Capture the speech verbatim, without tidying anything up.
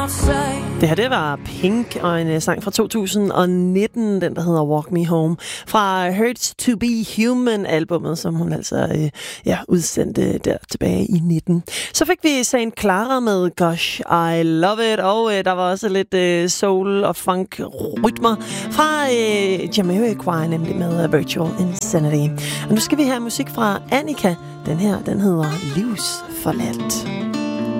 Det her, det var Pink og en sang fra to tusind nitten, den der hedder Walk Me Home, fra Hurts to Be Human albumet, som hun altså øh, ja, udsendte der tilbage i nitten. Så fik vi Saint Clara med Gosh, I Love It, og øh, der var også lidt øh, soul og funk rytmer fra øh, Jamiroquai, nemlig med uh, Virtual Insanity. Og nu skal vi have musik fra Annika. Den her, den hedder Livsforladt.